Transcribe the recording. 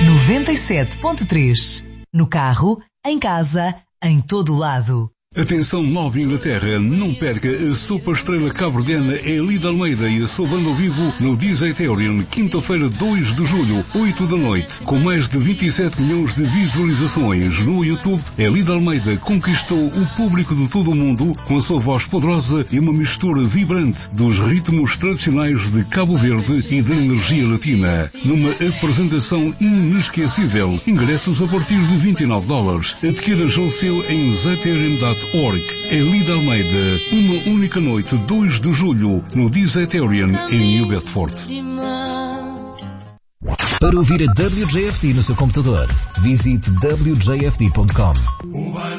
97.3. No carro, em casa, em todo lado. Atenção Nova Inglaterra, não perca a super estrela cabo-verdiana Elida Almeida e a sua banda ao vivo no Disaterion, quinta-feira 2 de julho, 8 da noite. Com mais de 27 milhões de visualizações no YouTube, Elida Almeida conquistou o público de todo o mundo com a sua voz poderosa e uma mistura vibrante dos ritmos tradicionais de Cabo Verde e da energia latina. Numa apresentação inesquecível, ingressos a partir de $29. Adquira já o seu em Zaterion.org. Elida Almeida, uma única noite, 2 de julho, no Disaterion, em New Bedford. Para ouvir a WJFD no seu computador, visite wjfd.com.